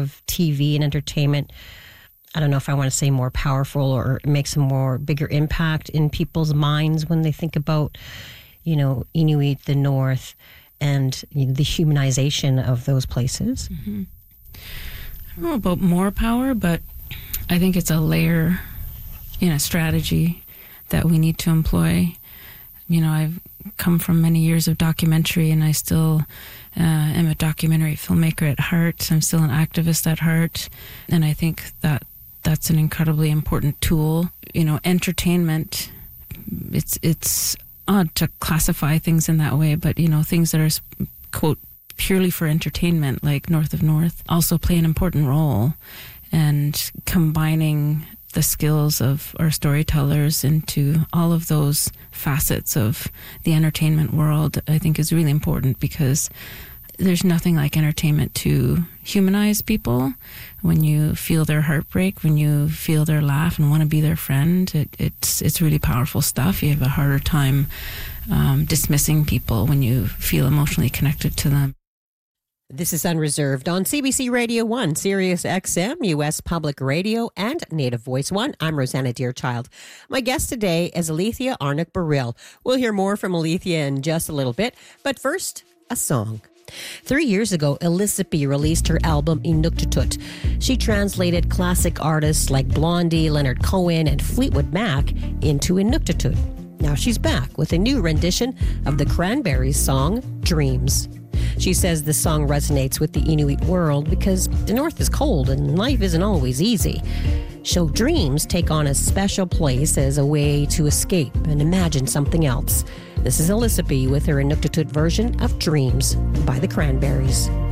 of TV and entertainment, I don't know if I want to say more powerful or it makes a more bigger impact in people's minds when they think about, Inuit, the North, and the humanization of those places? Mm-hmm. I don't know about more power, but I think it's a layer in a strategy that we need to employ. I've come from many years of documentary, and I still am a documentary filmmaker at heart. I'm still an activist at heart, and I think that that's an incredibly important tool. Entertainment, it's odd to classify things in that way, but things that are, quote, purely for entertainment, like North of North, also play an important role. And combining the skills of our storytellers into all of those facets of the entertainment world, I think, is really important, because there's nothing like entertainment to humanize people. When you feel their heartbreak, when you feel their laugh and want to be their friend, it's really powerful stuff. You have a harder time dismissing people when you feel emotionally connected to them. This is Unreserved on CBC Radio 1, Sirius XM, U.S. Public Radio, and Native Voice 1. I'm Rosanna Deerchild. My guest today is Alethea Arnott-Baril. We'll hear more from Alethea in just a little bit, but first, a song. 3 years ago, Elisippi released her album Inuktitut. She translated classic artists like Blondie, Leonard Cohen, and Fleetwood Mac into Inuktitut. Now she's back with a new rendition of the Cranberries song, Dreams. She says the song resonates with the Inuit world because the North is cold and life isn't always easy. So dreams take on a special place as a way to escape and imagine something else. This is Elisippi with her Inuktitut version of Dreams by the Cranberries.